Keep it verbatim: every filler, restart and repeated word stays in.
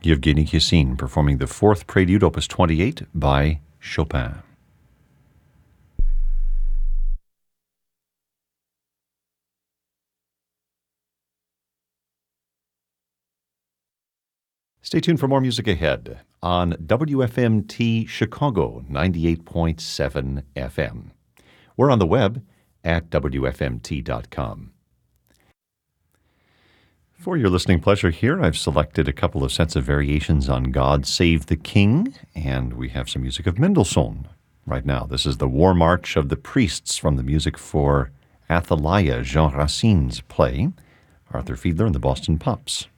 Yevgeny Kissin performing the Fourth Prelude, Opus twenty-eight by Chopin. Stay tuned for more music ahead on W F M T Chicago ninety-eight point seven F M. We're on the web at W F M T dot com. For your listening pleasure here, I've selected a couple of sets of variations on God Save the King, and we have some music of Mendelssohn right now. This is the War March of the Priests from the music for Athaliah, Jean Racine's play. Arthur Fiedler and the Boston Pops.